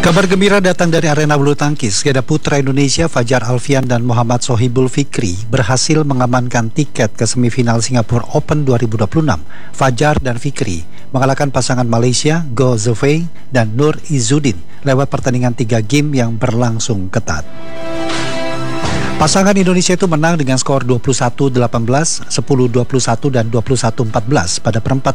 Kabar gembira datang dari arena bulu tangkis. Ganda putra Indonesia Fajar Alfian dan Muhammad Sohibul Fikri berhasil mengamankan tiket ke semifinal Singapore Open 2026. Fajar dan Fikri mengalahkan pasangan Malaysia Go Zufei dan Nur Izzuddin lewat pertandingan 3 game yang berlangsung ketat. Pasangan Indonesia itu menang dengan skor 21-18, 10-21 dan 21-14 pada perempat